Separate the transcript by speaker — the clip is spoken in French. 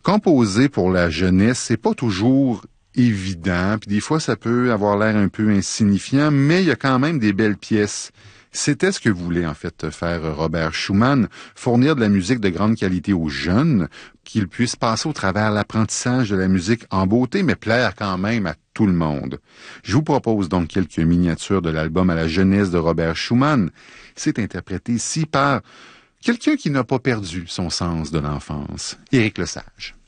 Speaker 1: Composer pour la jeunesse, c'est pas toujours évident, puis des fois ça peut avoir l'air un peu insignifiant, mais il y a quand même des belles pièces. C'était ce que voulait en fait faire Robert Schumann, fournir de la musique de grande qualité aux jeunes, qu'ils puissent passer au travers l'apprentissage de la musique en beauté, mais plaire quand même à tout le monde. Je vous propose donc quelques miniatures de l'album à la jeunesse de Robert Schumann. C'est interprété ici par quelqu'un qui n'a pas perdu son sens de l'enfance, Éric Lesage.